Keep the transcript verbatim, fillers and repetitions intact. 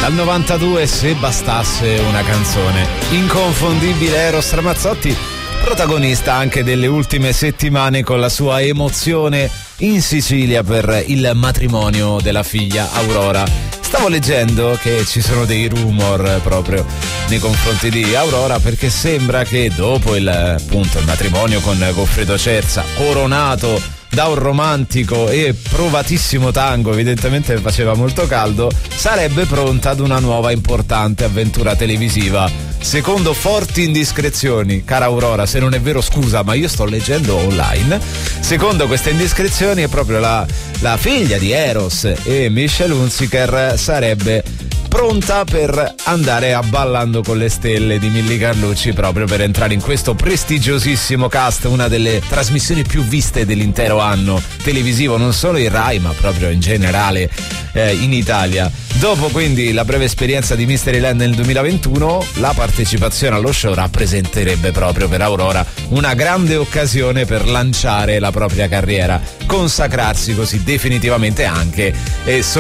Dal novantadue, Se bastasse una canzone. Inconfondibile Eros Ramazzotti, protagonista anche delle ultime settimane con la sua emozione in Sicilia per il matrimonio della figlia Aurora. Stavo leggendo che ci sono dei rumor proprio nei confronti di Aurora, perché sembra che dopo il, appunto, il matrimonio con Goffredo Cerza, coronato da un romantico e provatissimo tango, evidentemente faceva molto caldo, sarebbe pronta ad una nuova importante avventura televisiva. Secondo forti indiscrezioni, cara Aurora, se non è vero scusa, ma io sto leggendo online, secondo queste indiscrezioni è proprio la, la figlia di Eros e Michelle Hunziker sarebbe pronta per andare a Ballando con le stelle di Milly Carlucci, proprio per entrare in questo prestigiosissimo cast, una delle trasmissioni più viste dell'intero anno televisivo, non solo in Rai ma proprio in generale eh, in Italia. Dopo quindi la breve esperienza di Mysteryland nel duemilaventuno, la partecipazione allo show rappresenterebbe proprio per Aurora una grande occasione per lanciare la propria carriera, consacrarsi così definitivamente anche e